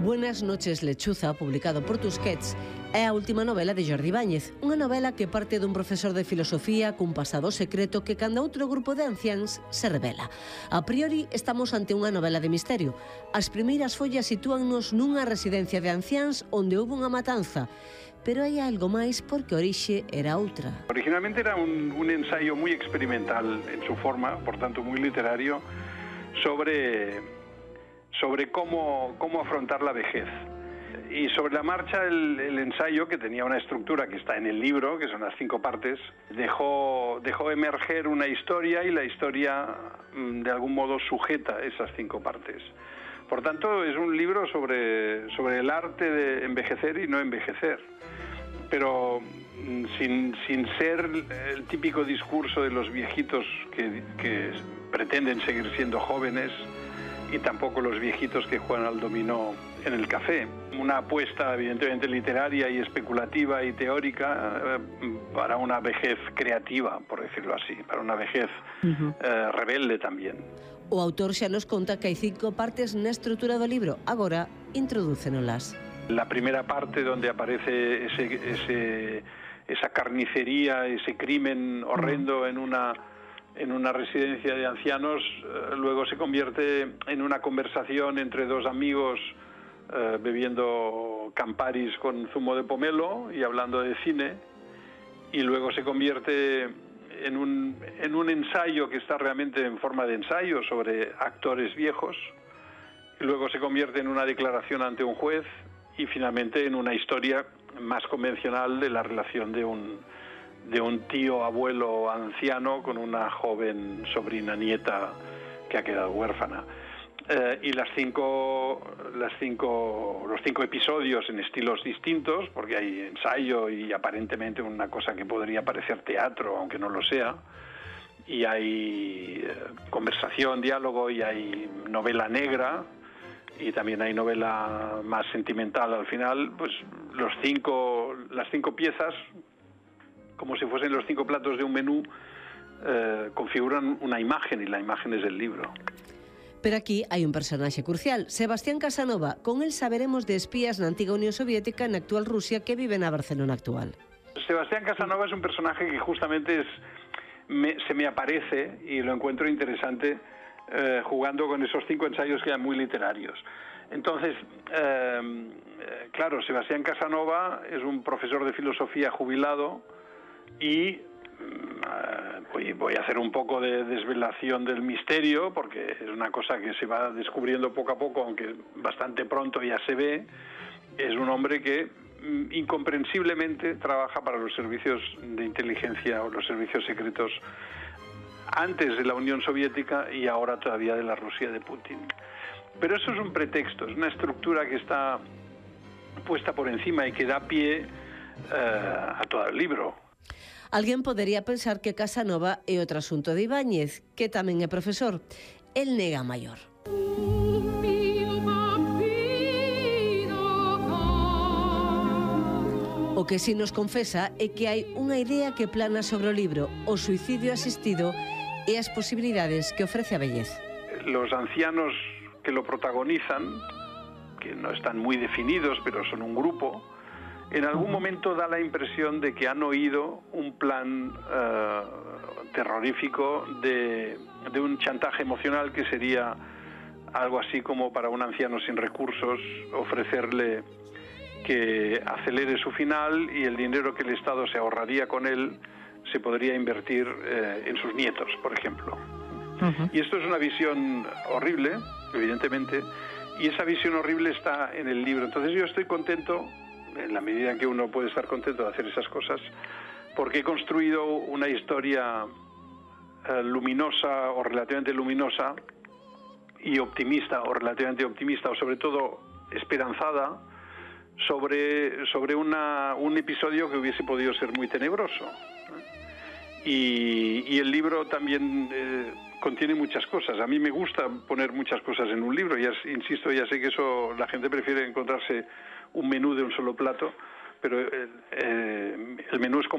Buenas noches, Lechuza, publicado por Tusquets, é a última novela de Jordi Báñez, unha novela que parte dun profesor de filosofía cun pasado secreto que canda outro grupo de anciáns se revela. A priori, estamos ante unha novela de misterio. As primeiras follas sitúannos nunha residencia de anciáns onde houve unha matanza, pero hai algo máis porque a orixe era outra. Originalmente era un ensayo muy experimental en su forma, por tanto muy literario, sobre cómo afrontar la vejez. Y sobre la marcha el ensayo, que tenía una estructura que está en el libro, que son las 5 partes, dejó emerger una historia y la historia de algún modo sujeta esas 5 partes. Por tanto, es un libro sobre el arte de envejecer y no envejecer, pero sin ser el típico discurso de los viejitos que pretenden seguir siendo jóvenes, y tampoco los viejitos que juegan al dominó en el café. Una apuesta evidentemente literaria y especulativa y teórica para una vejez creativa, por decirlo así, para una vejez rebelde también. O autor xa nos conta que hai 5 partes na estrutura do libro. Agora, introdúcenolas. La primera parte, donde aparece esa carnicería, ese crimen horrendo en una residencia de ancianos, luego se convierte en una conversación entre 2 amigos bebiendo Camparis con zumo de pomelo y hablando de cine, y luego se convierte en un ensayo que está realmente en forma de ensayo sobre actores viejos, y luego se convierte en una declaración ante un juez, y finalmente en una historia más convencional de la relación de un tío abuelo anciano con una joven sobrina nieta que ha quedado huérfana. Y los 5 episodios en estilos distintos, porque hay ensayo y aparentemente una cosa que podría parecer teatro, aunque no lo sea, y hay conversación, diálogo, y hay novela negra, y también hay novela más sentimental al final. Pues las 5 piezas, como si fuesen los 5 platos de un menú, configuran una imagen, y la imagen es el libro. Pero aquí hai un personaxe crucial, Sebastián Casanova. Con él saberemos de espías na antiga Unión Soviética e na actual Rusia que viven na Barcelona actual. Sebastián Casanova es un personaje que justamente se me aparece, y lo encuentro interesante jugando con esos 5 ensayos que eran muy literarios. Entonces, claro, Sebastián Casanova es un profesor de filosofía jubilado, y voy a hacer un poco de desvelación del misterio, porque es una cosa que se va descubriendo poco a poco, aunque bastante pronto ya se ve. Es un hombre que incomprensiblemente trabaja para los servicios de inteligencia o los servicios secretos antes de la Unión Soviética y ahora todavía de la Rusia de Putin. Pero eso es un pretexto, es una estructura que está puesta por encima y que da pie a todo el libro. Alguén podería pensar que Casanova é outro asunto de Ibáñez, que tamén é profesor. El nega maior. O que si nos confesa é que hai unha idea que plana sobre o libro, o suicidio asistido e as posibilidades que ofrece a vellez. Los ancianos que lo protagonizan, que no están muy definidos, pero son un grupo, en algún momento da la impresión de que han oído un plan terrorífico de un chantaje emocional, que sería algo así como, para un anciano sin recursos, ofrecerle que acelere su final, y el dinero que el Estado se ahorraría con él se podría invertir en sus nietos, por ejemplo. Y esto es una visión horrible, evidentemente, y esa visión horrible está en el libro. Entonces yo estoy contento, en la medida en que uno puede estar contento de hacer esas cosas, porque he construido una historia luminosa o relativamente luminosa, y optimista o relativamente optimista, o sobre todo esperanzada, sobre un episodio que hubiese podido ser muy tenebroso. Y el libro también contiene muchas cosas. A mí me gusta poner muchas cosas en un libro. Insisto, ya sé que eso, la gente prefiere encontrarse un menú de un solo plato, pero el menú es